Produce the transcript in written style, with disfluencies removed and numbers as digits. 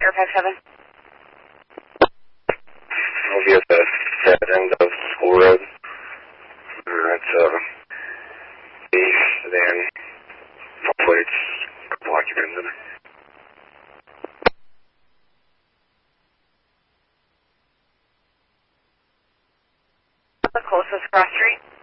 57. I'll be at the dead end of School Road. It's east, then hopefully it's a couple occupants in it. The closest cross street.